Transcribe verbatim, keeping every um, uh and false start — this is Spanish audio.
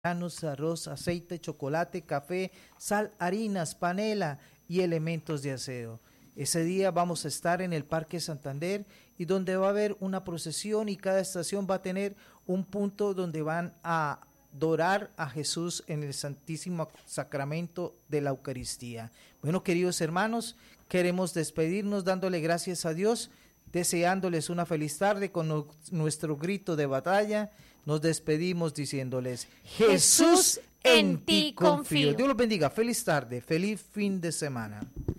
granos, arroz, aceite, chocolate, café, sal, harinas, panela y elementos de aseo. Ese día vamos a estar en el Parque Santander y donde va a haber una procesión y cada estación va a tener un punto donde van a adorar a Jesús en el Santísimo Sacramento de la Eucaristía. Bueno, queridos hermanos, queremos despedirnos dándole gracias a Dios, deseándoles una feliz tarde con no, nuestro grito de batalla. Nos despedimos diciéndoles: Jesús, en ti confío. Dios los bendiga. Feliz tarde, feliz fin de semana.